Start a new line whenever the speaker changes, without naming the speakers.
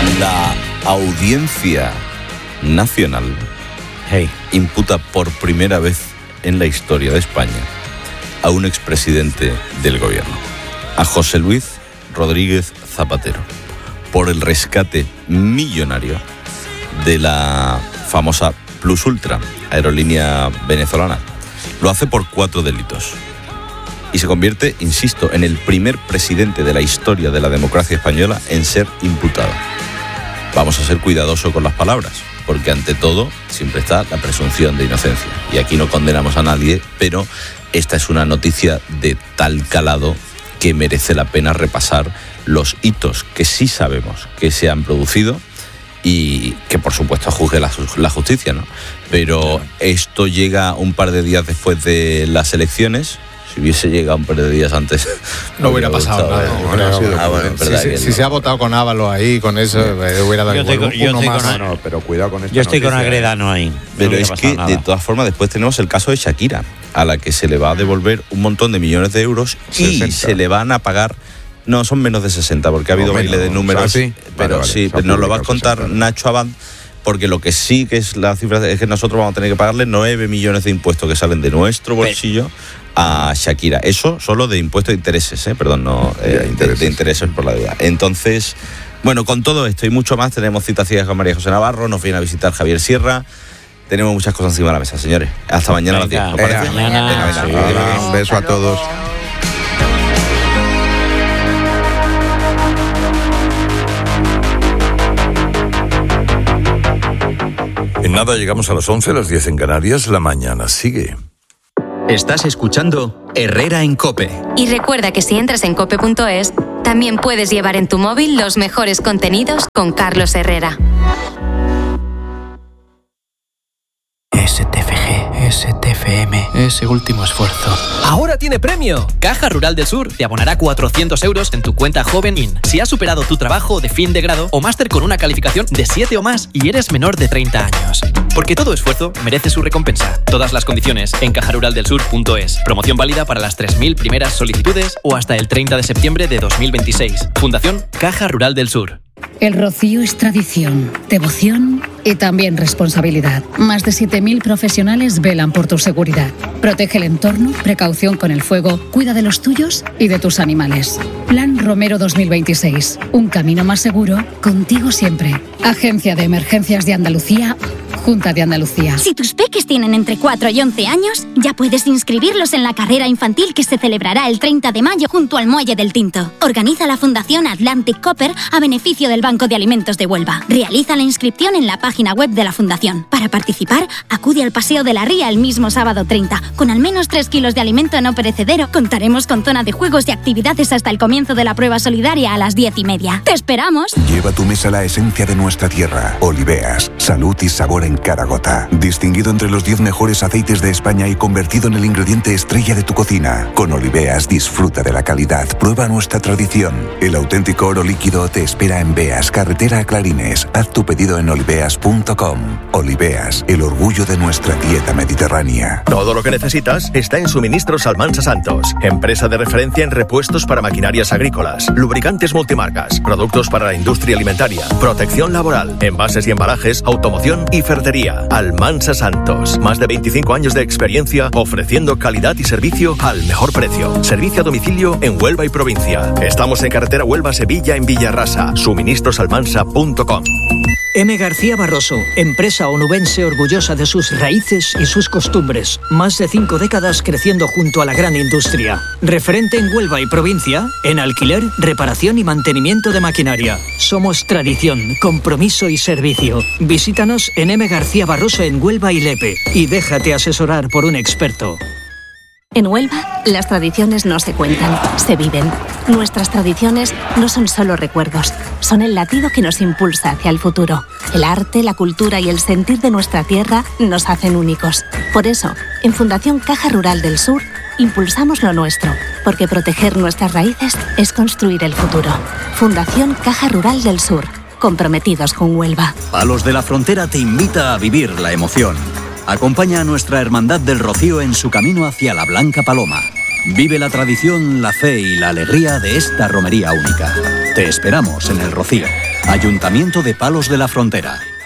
La Audiencia Nacional imputa por primera vez en la historia de España a un expresidente del gobierno, a José Luis Rodríguez Zapatero, por el rescate millonario de la famosa Plus Ultra, aerolínea venezolana. Lo hace por 4 delitos. Y se convierte, insisto, en el primer presidente de la historia de la democracia española en ser imputado. Vamos a ser cuidadosos con las palabras, porque ante todo siempre está la presunción de inocencia. Y aquí no condenamos a nadie, pero esta es una noticia de tal calado que merece la pena repasar los hitos que sí sabemos que se han producido y que por supuesto juzgue la justicia, ¿no? Pero esto llega un par de días después de las elecciones. Si hubiese llegado un par de días antes,
no hubiera pasado nada. Si se ha votado con Ábalos ahí, con eso, hubiera dado uno más.
Pero cuidado con esto.
Yo estoy con Agredano ahí.
Pero es que, de todas formas, después tenemos el caso de Shakira, a la que se le va a devolver un montón de millones de euros 60. Y se le van a pagar. No, son menos de 60, porque ha habido baile de números.
¿Sí?
Pero vale, sí, nos lo va a contar Nacho Abad, porque lo que sí que es la cifra es que nosotros vamos a tener que pagarle 9 millones de impuestos que salen de nuestro bolsillo a Shakira. Eso solo de impuestos de intereses, perdón, no de intereses por la deuda. Entonces, bueno, con todo esto y mucho más, tenemos citas ciegas con María José Navarro, nos viene a visitar Javier Sierra. Tenemos muchas cosas encima de la mesa, señores. Hasta mañana a las 10. ¿Os parece?
Venga. Un beso a todos.
En nada llegamos a las 11, las 10 en Canarias. La mañana sigue.
Estás escuchando Herrera en COPE.
Y recuerda que si entras en cope.es, también puedes llevar en tu móvil los mejores contenidos con Carlos Herrera.
STFM, ese último esfuerzo.
¡Ahora tiene premio! Caja Rural del Sur te abonará 400 euros en tu cuenta Joven In si has superado tu trabajo de fin de grado o máster con una calificación de 7 o más y eres menor de 30 años. Porque todo esfuerzo merece su recompensa. Todas las condiciones en cajaruraldelsur.es. Promoción válida para las 3.000 primeras solicitudes o hasta el 30 de septiembre de 2026. Fundación Caja Rural del Sur.
El Rocío es tradición, devoción y también responsabilidad. Más de 7.000 profesionales velan por tu seguridad. Protege el entorno, precaución con el fuego, cuida de los tuyos y de tus animales. Plan Romero 2026. Un camino más seguro, contigo siempre. Agencia de Emergencias de Andalucía, Junta de Andalucía.
Si tus peques tienen entre 4 y 11 años, ya puedes inscribirlos en la carrera infantil que se celebrará el 30 de mayo junto al Muelle del Tinto. Organiza la Fundación Atlantic Copper a beneficio del Banco de Alimentos de Huelva. Realiza la inscripción en la página web de la Fundación. Para participar, acude al Paseo de la Ría el mismo sábado 30. Con al menos 3 kilos de alimento no perecedero, contaremos con zona de juegos y actividades hasta el comienzo de la prueba solidaria a las 10:30. ¡Te esperamos!
Lleva a tu mesa la esencia de nuestra tierra. Oliveas, salud y sabor en cada gota. Distinguido entre los 10 mejores aceites de España y convertido en el ingrediente estrella de tu cocina. Con Oliveas disfruta de la calidad, prueba nuestra tradición. El auténtico oro líquido te espera en Beas, carretera a Clarines. Haz tu pedido en oliveas.com. Oliveas, el orgullo de nuestra dieta mediterránea.
Todo lo que necesitas está en Suministros Almansa Santos, empresa de referencia en repuestos para maquinarias agrícolas, lubricantes multimarcas, productos para la industria alimentaria, protección laboral, envases y embalajes, automoción y ferretería. Almansa Santos, más de 25 años de experiencia ofreciendo calidad y servicio al mejor precio. Servicio a domicilio en Huelva y provincia. Estamos en carretera Huelva-Sevilla en Villarrasa. Suministrosalmansa.com.
M. García Barroso, empresa onubense orgullosa de sus raíces y sus costumbres. Más de 5 décadas creciendo junto a la gran industria. Referente en Huelva y provincia, en alquiler, reparación y mantenimiento de maquinaria. Somos tradición, compromiso y servicio. Visítanos en M. García Barroso en Huelva y Lepe y déjate asesorar por un experto.
En Huelva, las tradiciones no se cuentan, se viven. Nuestras tradiciones no son solo recuerdos, son el latido que nos impulsa hacia el futuro. El arte, la cultura y el sentir de nuestra tierra nos hacen únicos. Por eso, en Fundación Caja Rural del Sur, impulsamos lo nuestro, porque proteger nuestras raíces es construir el futuro. Fundación Caja Rural del Sur, comprometidos con Huelva.
Palos de la Frontera te invita a vivir la emoción. Acompaña a nuestra Hermandad del Rocío en su camino hacia la Blanca Paloma. Vive la tradición, la fe y la alegría de esta romería única. Te esperamos en el Rocío. Ayuntamiento de Palos de la Frontera.